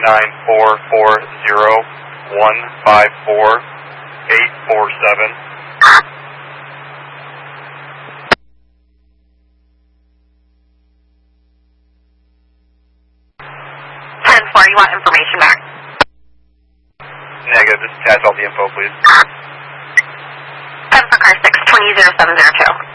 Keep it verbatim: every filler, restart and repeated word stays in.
nine four four zero one five four eight four seven. ten four, you want information back? Negative, just attach all the info, please. ten for car six, twenty zero seven zero two.